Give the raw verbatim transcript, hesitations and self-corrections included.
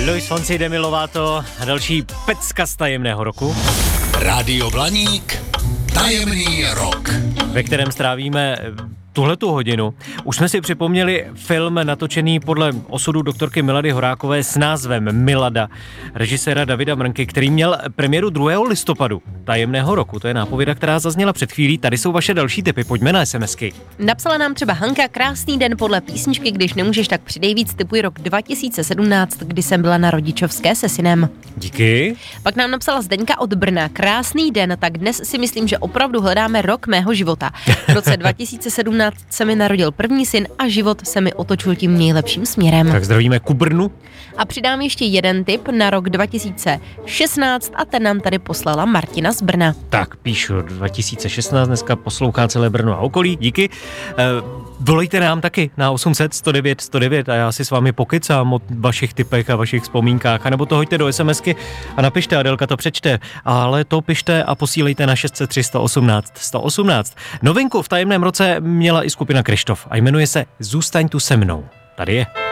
Luis Fonsi, Demi Lovato a další pecka z tajemného roku. Rádio Blaník, tajemný rok, ve kterém strávíme tuhletu hodinu. Už jsme si připomněli film natočený podle osudu doktorky Milady Horákové s názvem Milada, režiséra Davida Mrnky, který měl premiéru druhého listopadu tajemného roku. To je nápověda, která zazněla před chvílí. Tady jsou vaše další tipy. Pojďme na SMSky. Napsala nám třeba Hanka: krásný den podle písničky, když nemůžeš, tak přidej víc, tipuji rok dva tisíce sedmnáct, kdy jsem byla na rodičovské se synem. Díky. Pak nám napsala Zdeňka od Brna: krásný den, tak dnes si myslím, že opravdu hledáme rok mého života. V roce dva tisíce sedmnáct se mi narodil první syn a život se mi otočil tím nejlepším směrem. Tak zdravíme ku Brnu. A přidám ještě jeden tip na rok dva tisíce šestnáct a ten nám tady poslala Martina z Brna. Tak píšu, dva tisíce šestnáct dneska poslouchá celé Brno a okolí, díky. E, volejte nám taky na osm set sto devět sto devět a já si s vámi pokecám o vašich tipech a vašich vzpomínkách, anebo to hoďte do SMSky a napište, Adelka to přečte, ale to pište a posílejte na šest set tři sto osmnáct sto osmnáct. Novinku v tajemném roce měla i skupina Kryštof a jmenuje se Zůstaň tu se mnou. Tady je.